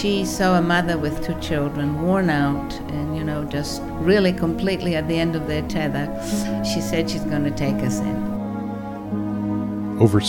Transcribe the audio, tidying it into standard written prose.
she saw a mother with 2 children, worn out and, just really completely at the end of their tether. She said she's going to take us in. Over